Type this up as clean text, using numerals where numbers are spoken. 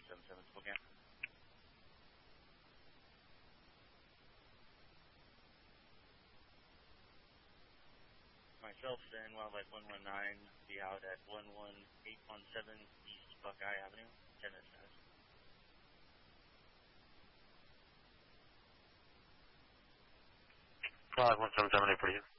8177 Spokane. Myself and Wildlife 119 be out at 11817 East Buckeye Avenue, 10 minutes past. Wildlife 1778 for you.